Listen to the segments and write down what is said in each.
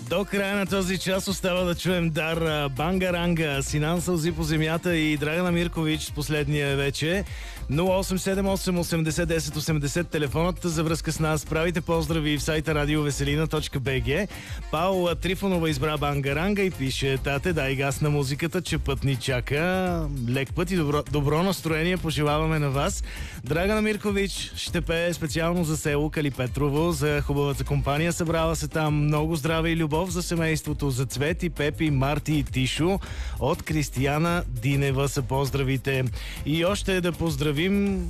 До края на този час остава да чуем Дар, Бангаранга, Синан Сълзи по земята и Драгана Миркович с последния вече. 0878 80 10 80 телефонът за връзка с нас. Правите поздрави в сайта радиовеселина.bg. Паула Трифонова избра Бангаранга и пише: тате, дай газ на музиката, че път ни чака. Лек път и добро настроение пожелаваме на вас. Драгана Миркович ще пее специално за село Калипетрово, за хубавата компания. Събрала се там. Много здраве и любов за семейството, за Цвети, Пепи, Марти и Тишо. От Кристияна Динева са поздравите. И още да поздравим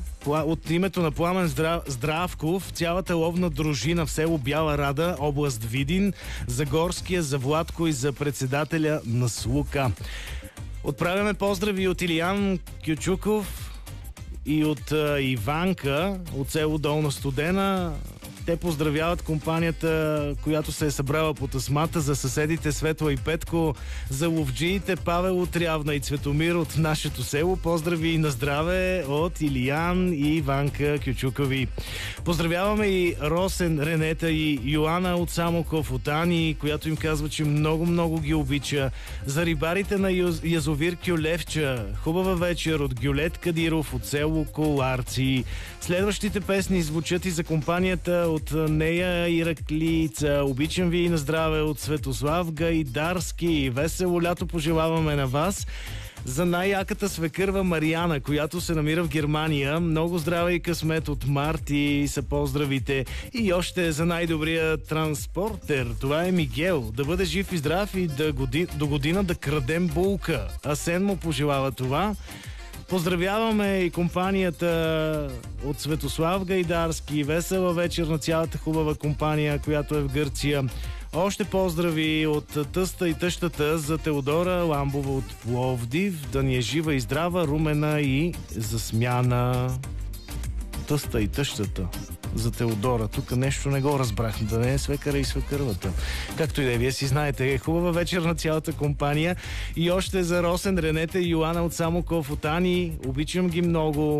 от името на Пламен Здравков цялата ловна дружина в село Бяла Рада, област Видин, за Горския, за Владко и за председателя на Слука. Отправяме поздрави от Илиян Кючуков и от Иванка от село Долна Студена. Те поздравяват компанията, която се е събрала по тъсмата, за съседите Светла и Петко, за ловджиите Павел от Рявна и Цветомир от нашето село. Поздрави и на здраве от Илиян и Иванка Кючукови. Поздравяваме и Росен, Ренета и Йоана от Самоков от Ани, която им казва, че много ги обича. За рибарите на язовир Кюлевча. Хубава вечер от Гюлет Кадиров от село Коларци. Следващите песни звучат и за компанията от нея Ираклица. Обичам ви и на здраве от Светослав Гайдарски. Весело лято пожелаваме на вас. За най-яката свекърва Мариана, която се намира в Германия. Много здраве и късмет от Марти са поздравите. И още за най-добрия транспортер. Това е Мигел. Да бъде жив и здрав и до година да крадем булка. Асен му пожелава това. Поздравяваме и компанията от Светослав Гайдарски. Весела вечер на цялата хубава компания, която е в Гърция. Още поздрави от тъста и тъщата за Теодора Ламбова от Пловдив. Да ни е жива и здрава, Румена и за смяна. Тъста и тъщата за Теодора. Тук нещо не го разбрах. Да не е свекара и свекървата. Както и да е, вие си знаете. Хубава вечер на цялата компания. И още за Росен, Ренета и Йоана от Самоков от Ани. Обичам ги много.